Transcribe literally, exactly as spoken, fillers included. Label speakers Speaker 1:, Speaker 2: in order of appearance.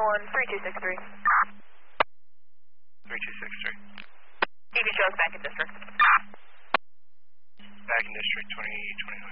Speaker 1: one, three two six three.
Speaker 2: three two six three.
Speaker 1: D B shows back in district.
Speaker 2: Back in district twenty twenty-nine.